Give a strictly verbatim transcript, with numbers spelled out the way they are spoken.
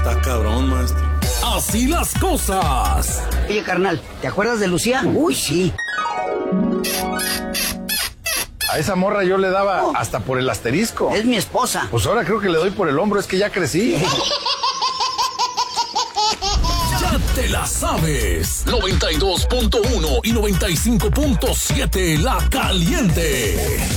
Está cabrón, maestro. Así las cosas. Oye, carnal, ¿te acuerdas de Lucía? Uy, sí. A esa morra yo le daba oh. hasta por el asterisco. Es mi esposa. Pues ahora creo que le doy por el hombro, es que ya crecí. Ya te la sabes. noventa y dos punto uno y noventa y cinco punto siete La Caliente.